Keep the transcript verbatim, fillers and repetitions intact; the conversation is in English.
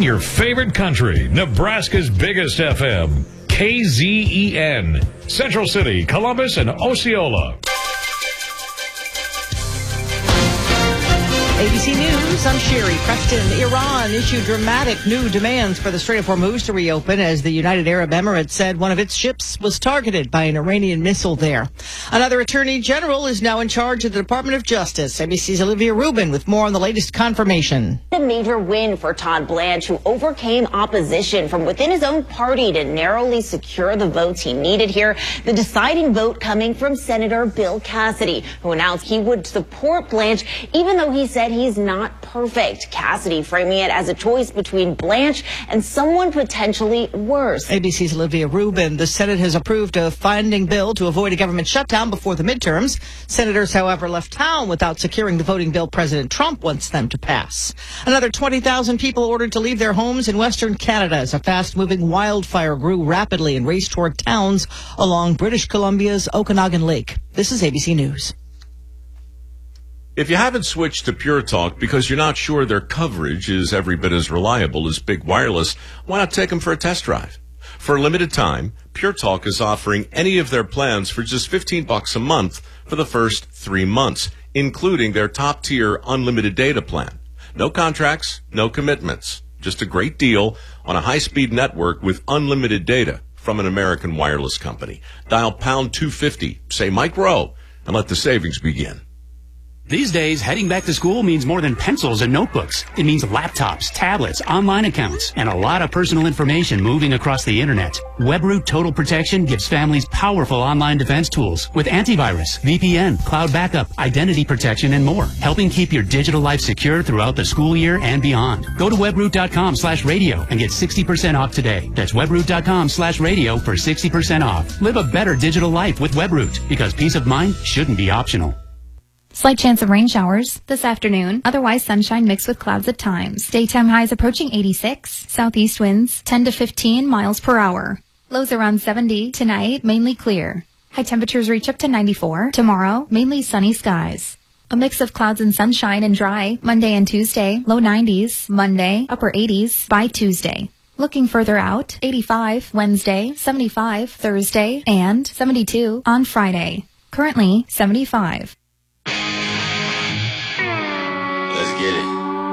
your favorite country, Nebraska's biggest F M, K Z E N, Central City, Columbus, and Osceola. A B C News, I'm Sherry Preston. Iran issued dramatic new demands for the Strait of Hormuz to reopen as the United Arab Emirates said one of its ships was targeted by an Iranian missile there. Another attorney general is now in charge of the Department of Justice. A B C's Olivia Rubin with more on the latest confirmation. A major win for Todd Blanche, who overcame opposition from within his own party to narrowly secure the votes he needed here. The deciding vote coming from Senator Bill Cassidy, who announced he would support Blanche, even though he said he's not perfect. Cassidy framing it as a choice between Blanche and someone potentially worse. A B C's Olivia Rubin. The Senate has approved a funding bill to avoid a government shutdown before the midterms. Senators, however, left town without securing the voting bill President Trump wants them to pass. Another twenty thousand people ordered to leave their homes in Western Canada as a fast-moving wildfire grew rapidly and raced toward towns along British Columbia's Okanagan Lake. This is A B C News. If you haven't switched to Pure Talk because you're not sure their coverage is every bit as reliable as Big Wireless, why not take them for a test drive? For a limited time, Pure Talk is offering any of their plans for just fifteen bucks a month for the first three months, including their top-tier unlimited data plan. No contracts, no commitments. Just a great deal on a high-speed network with unlimited data from an American wireless company. Dial pound two fifty, say Mike Rowe, and let the savings begin. These days, heading back to school means more than pencils and notebooks. It means laptops, tablets, online accounts, and a lot of personal information moving across the internet. WebRoot Total Protection gives families powerful online defense tools with antivirus, V P N, cloud backup, identity protection, and more, helping keep your digital life secure throughout the school year and beyond. Go to webroot.com slash radio and get sixty percent off today. That's webroot.com slash radio for sixty percent off. Live a better digital life with WebRoot, because peace of mind shouldn't be optional. Slight chance of rain showers this afternoon. Otherwise, sunshine mixed with clouds at times. Daytime highs approaching eighty-six. Southeast winds ten to fifteen miles per hour. Lows around seventy. Tonight, mainly clear. High temperatures reach up to ninety-four. Tomorrow, mainly sunny skies. A mix of clouds and sunshine and dry. Monday and Tuesday, low nineties. Monday, upper eighties by Tuesday. Looking further out, eighty-five Wednesday, seventy-five Thursday, and seventy-two on Friday. Currently, seventy-five.